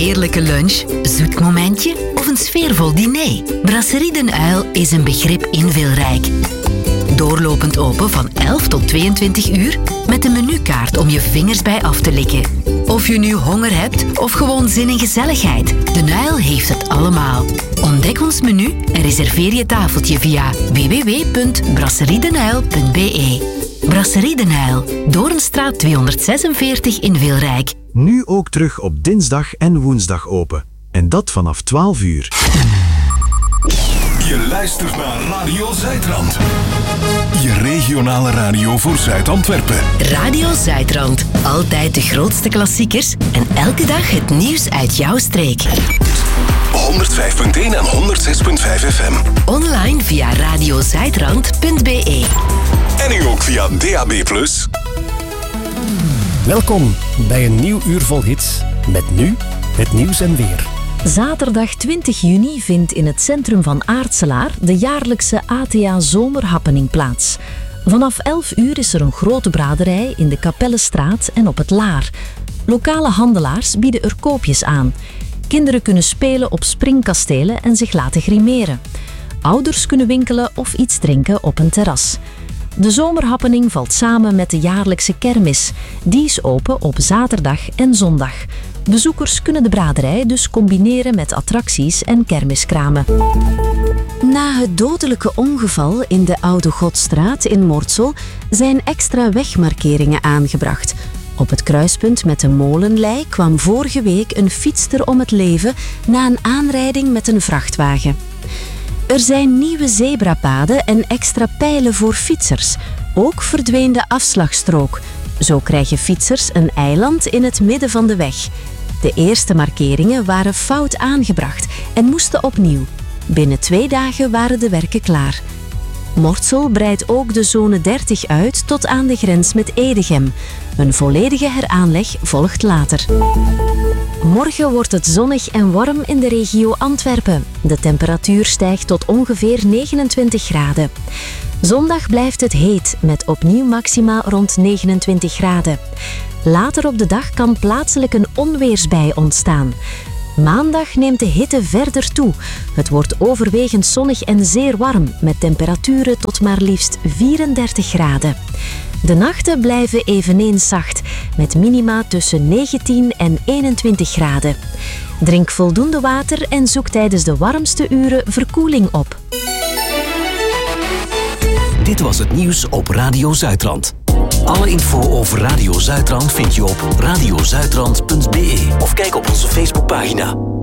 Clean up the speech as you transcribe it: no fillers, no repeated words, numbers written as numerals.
heerlijke lunch, zoet momentje of een sfeervol diner? Brasserie Den Uil is een begrip in Wilrijk. Doorlopend open van 11 tot 22 uur met een menukaart om je vingers bij af te likken. Of je nu honger hebt of gewoon zin in gezelligheid, Den Uil heeft het allemaal. Ontdek ons menu en reserveer je tafeltje via www.brasseriedenuil.be. Brasserie Den Uil, Doornstraat 246 in Wilrijk. Nu ook terug op dinsdag en woensdag open. En dat vanaf 12 uur. Je luistert naar Radio Zuidrand. Je regionale radio voor Zuid-Antwerpen. Radio Zuidrand. Altijd de grootste klassiekers en elke dag het nieuws uit jouw streek. 105.1 en 106.5 FM. Online via radiozuidrand.be. En nu ook via DAB+. Welkom bij een nieuw uur vol hits. Met nu het nieuws en weer. Zaterdag 20 juni vindt in het centrum van Aartselaar de jaarlijkse ATA Zomerhappening plaats. Vanaf 11 uur is er een grote braderij in de Kapellenstraat en op het Laar. Lokale handelaars bieden er koopjes aan. Kinderen kunnen spelen op springkastelen en zich laten grimeren. Ouders kunnen winkelen of iets drinken op een terras. De zomerhappening valt samen met de jaarlijkse kermis. Die is open op zaterdag en zondag. Bezoekers kunnen de braderij dus combineren met attracties en kermiskramen. Na het dodelijke ongeval in de Oude Godstraat in Mortsel zijn extra wegmarkeringen aangebracht. Op het kruispunt met de Molenlei kwam vorige week een fietster om het leven na een aanrijding met een vrachtwagen. Er zijn nieuwe zebrapaden en extra pijlen voor fietsers. Ook verdween de afslagstrook. Zo krijgen fietsers een eiland in het midden van de weg. De eerste markeringen waren fout aangebracht en moesten opnieuw. Binnen 2 dagen waren de werken klaar. Mortsel breidt ook de zone 30 uit tot aan de grens met Edegem. Een volledige heraanleg volgt later. Morgen wordt het zonnig en warm in de regio Antwerpen. De temperatuur stijgt tot ongeveer 29 graden. Zondag blijft het heet, met opnieuw maxima rond 29 graden. Later op de dag kan plaatselijk een onweersbui ontstaan. Maandag neemt de hitte verder toe. Het wordt overwegend zonnig en zeer warm, met temperaturen tot maar liefst 34 graden. De nachten blijven eveneens zacht, met minima tussen 19 en 21 graden. Drink voldoende water en zoek tijdens de warmste uren verkoeling op. Dit was het nieuws op Radio Zuidrand. Alle info over Radio Zuidrand vind je op radiozuidrand.be of kijk op onze Facebookpagina.